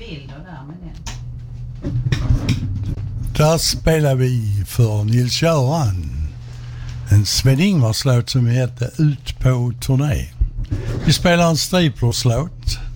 bilder där med den. Där spelar vi för Nils-Göran en Sven-Ingvars låt som heter Ut på turné. Vi spelar en Striplers låt